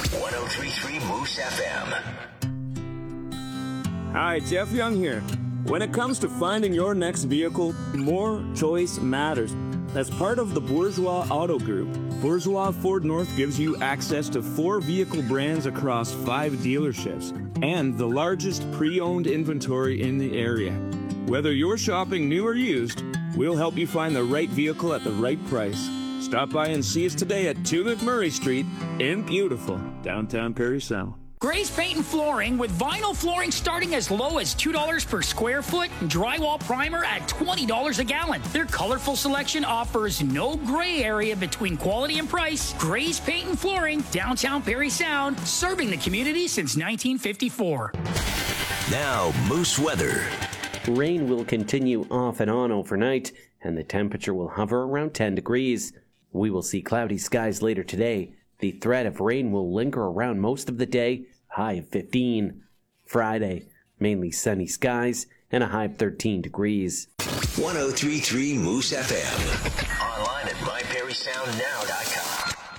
1033 Moose FM. Hi, Jeff Young here. When it comes to finding your next vehicle, more choice matters. As part of the Bourgeois Auto Group, Bourgeois Ford North gives you access to 4 vehicle brands across 5 dealerships and the largest pre-owned inventory in the area. Whether you're shopping new or used, we'll help you find the right vehicle at the right price. Stop by and see us today at 2 McMurray Street in beautiful downtown Parry Sound. Gray's Paint and Flooring, with vinyl flooring starting as low as $2 per square foot and drywall primer at $20 a gallon. Their colorful selection offers no gray area between quality and price. Gray's Paint and Flooring, downtown Parry Sound, serving the community since 1954. Now, Moose weather. Rain will continue off and on overnight, and the temperature will hover around 10 degrees. We will see cloudy skies later today. The threat of rain will linger around most of the day, high of 15. Friday, mainly sunny skies and a high of 13 degrees. 1033 Moose FM. Online at myparrysoundnow.com.